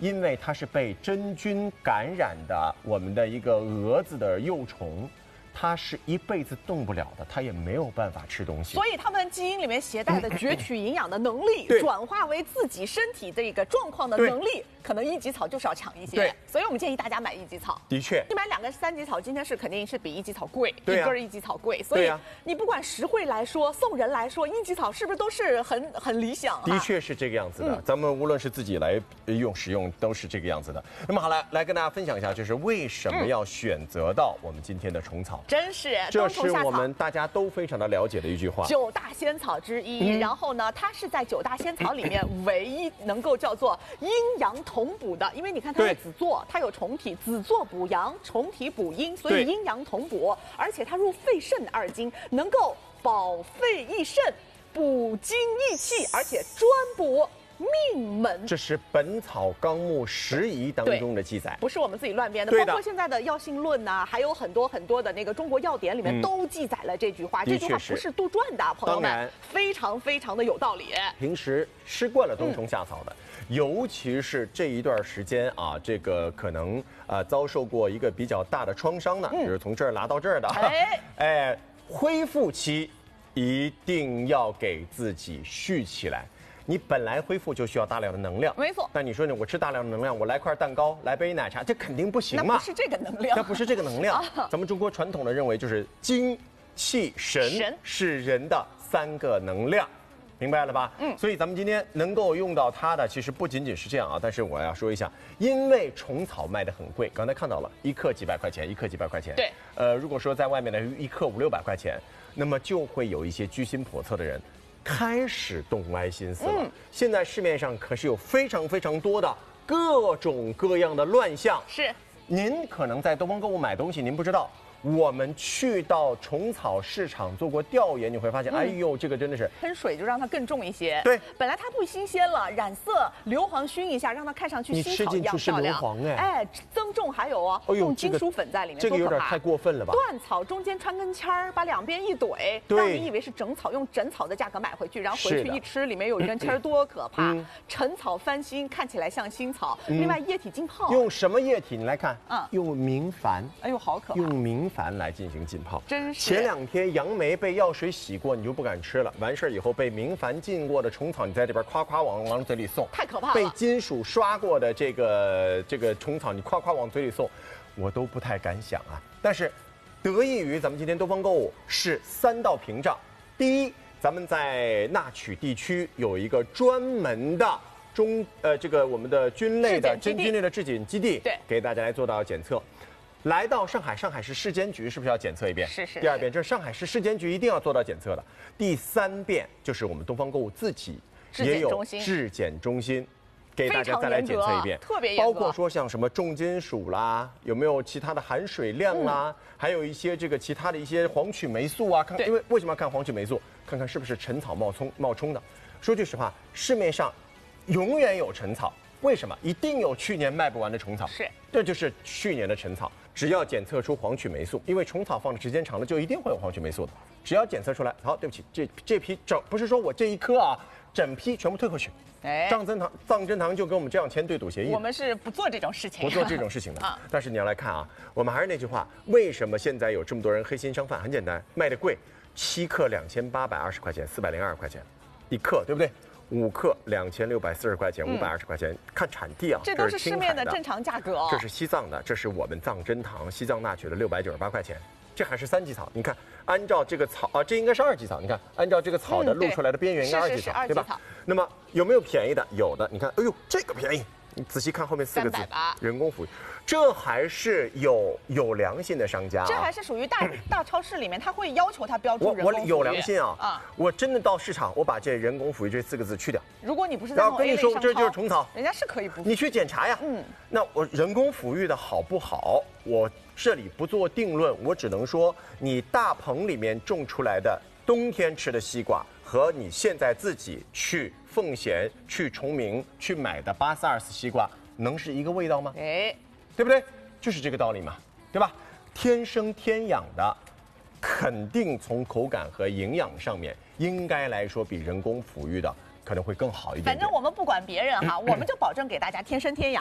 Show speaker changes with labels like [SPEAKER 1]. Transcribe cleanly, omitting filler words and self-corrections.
[SPEAKER 1] 因为它是被真菌感染的我们的一个蛾子的幼虫。它是一辈子动不了的，它也没有办法吃东西，
[SPEAKER 2] 所以它们基因里面携带的攫取营养的能力，转化为自己身体这个状况的能力，可能一级草就是要强一些。
[SPEAKER 1] 对，
[SPEAKER 2] 所以我们建议大家买一级草。
[SPEAKER 1] 的确，
[SPEAKER 2] 你买2个3级草，今天是肯定是比一级草贵，
[SPEAKER 1] 对啊、
[SPEAKER 2] 一根一级草贵。所以你不管实惠来说，送人来说，一级草是不是都是很理想？
[SPEAKER 1] 的确是这个样子的。咱们无论是自己来使用，都是这个样子的。那么好，来跟大家分享一下，就是为什么要选择到我们今天的虫草？
[SPEAKER 2] 真是。
[SPEAKER 1] 这是我们大家都非常的了解的一句话
[SPEAKER 2] ，9大仙草之一。然后呢，它是在9大仙草里面唯一能够叫做阴阳同补的，因为你看它是子座，它有虫体，子座补阳，虫体补阴，所以阴阳同补。而且它入肺肾2经，能够保肺益肾、补精益气，而且专补命门。
[SPEAKER 1] 这是《本草纲目拾遗》当中的记载，
[SPEAKER 2] 不是我们自己乱编的。包括现在的药性论呐，还有很多的那个中国药典里面都记载了这句话。这句话不是杜撰的，朋友们，非常的有道理。
[SPEAKER 1] 平时吃惯了冬虫夏草的，尤其是这一段时间啊，这个可能遭受过一个比较大的创伤呢，就是从这儿拿到这儿的，恢复期一定要给自己续起来。你本来恢复就需要大量的能量，
[SPEAKER 2] 没错。
[SPEAKER 1] 但你说呢？我吃大量的能量，我来块蛋糕，来杯奶茶，这肯定不行嘛。
[SPEAKER 2] 那不是这个能量，
[SPEAKER 1] 它不是这个能量。咱们中国传统的认为就是精、气、神是人的3个能量，明白了吧？所以咱们今天能够用到它的，其实不仅仅是这样啊。但是我要说一下，因为虫草卖得很贵，刚才看到了1克几百块钱，1克几百块钱。
[SPEAKER 2] 对。
[SPEAKER 1] 如果说在外面的1克500-600块钱，那么就会有一些居心叵测的人。开始动歪心思了。现在市面上可是有非常多的各种各样的乱象。
[SPEAKER 2] 是，
[SPEAKER 1] 您可能在东方购物买东西，您不知道。我们去到虫草市场做过调研，你会发现，哎呦，这个真的是
[SPEAKER 2] 喷水就让它更重一些。
[SPEAKER 1] 对，
[SPEAKER 2] 本来它不新鲜了，染色硫磺熏一下，让它看上去新草一样漂亮。增重还有哦，用金属粉在里面，
[SPEAKER 1] 这个有点太过分了吧？
[SPEAKER 2] 断草中间穿根签儿，把2边一怼，让你以为是整草，用整草的价格买回去，然后回去一吃，里面有一根签儿，多可怕！陈草翻新，看起来像新草。另外液体浸泡，
[SPEAKER 1] 用什么液体？你来看，用明矾。
[SPEAKER 2] 哎呦，好可怕！
[SPEAKER 1] 用明矾来进行浸泡，
[SPEAKER 2] 真是。
[SPEAKER 1] 前2天杨梅被药水洗过，你就不敢吃了。完事儿以后被明矾浸过的虫草，你在这边夸夸往嘴里送，
[SPEAKER 2] 太可怕了。
[SPEAKER 1] 被金属刷过的这个虫草，你夸夸往嘴里送，我都不太敢想啊。但是，得益于咱们今天东方购物是3道屏障。第一，咱们在纳曲地区有一个专门的这个我们的菌类的真菌类的质检基地，
[SPEAKER 2] 对，
[SPEAKER 1] 给大家来做到检测。来到上海市市监局是不是要检测一遍？
[SPEAKER 2] 是。
[SPEAKER 1] 第2遍，这是上海市市监局一定要做到检测的。第3遍就是我们东方购物自己也有质检中心，给大家再来检测一遍，
[SPEAKER 2] 特别严格。
[SPEAKER 1] 包括说像什么重金属啦，有没有其他的含水量啦，还有一些这个其他的一些黄曲霉素啊，看，因为为什么要看黄曲霉素？看看是不是陈草冒充的。说句实话，市面上永远有陈草。为什么？一定有去年卖不完的虫草，这就是去年的陈草。只要检测出黄曲霉素，因为虫草放的时间长了，就一定会有黄曲霉素的。只要检测出来，好，对不起，这批不是说我这1颗啊，整批全部退回去。藏珍堂就跟我们这样签对赌协议。
[SPEAKER 2] 我们是不做这种事情，
[SPEAKER 1] 不做这种事情的。但是你要来看啊，我们还是那句话，为什么现在有这么多人黑心商贩？很简单，卖的贵，7克2820块钱，402块钱1克，对不对？5克2640块钱，520块钱，看产地啊，
[SPEAKER 2] 这都是市面的正常价格。
[SPEAKER 1] 这是西藏的，这是我们藏珍堂西藏纳曲的698块钱，这还是3级草。你看，按照这个草啊，这应该是2级草。你看，按照这个草的露出来的边缘应该2级草，对吧？那么有没有便宜的？有的，你看，哎呦，这个便宜。你仔细看后面4个字，人工抚育，这还是有良心的商家，
[SPEAKER 2] 这还是属于大超市里面，他会要求他标注人工抚育。
[SPEAKER 1] 我有良心啊！我真的到市场，我把这人工抚育这4个字去掉。
[SPEAKER 2] 如果你不是在
[SPEAKER 1] 跟你说这就是虫草，
[SPEAKER 2] 人家是可以不，
[SPEAKER 1] 你去检查呀。那我人工抚育的好不好？我这里不做定论，我只能说，你大棚里面种出来的冬天吃的西瓜，和你现在自己去奉贤、去崇明去买的巴斯尔斯西瓜，能是一个味道吗？对不对？就是这个道理嘛，对吧？天生天养的，肯定从口感和营养上面，应该来说比人工抚育的可能会更好一点。
[SPEAKER 2] 反正我们不管别人哈，我们就保证给大家天生天养。